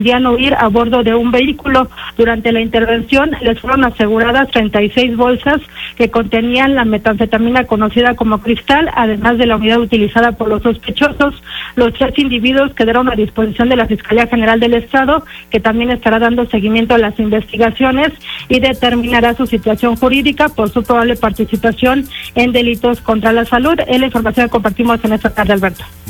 huir a bordo de un vehículo. Durante la intervención les fueron aseguradas 36 bolsas que contenían la metanfetamina conocida como cristal, además de la unidad utilizada por los sospechosos. Los 3 individuos quedaron a disposición de la Fiscalía General del Estado, que también estará dando seguimiento a las investigaciones y determinará su situación jurídica por su probable participación en delitos contra la salud. Es la información que compartimos en esta tarde, Alberto.